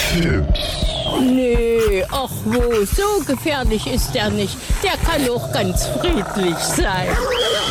Nee, ach wo, so gefährlich ist er nicht. Der kann auch ganz friedlich sein.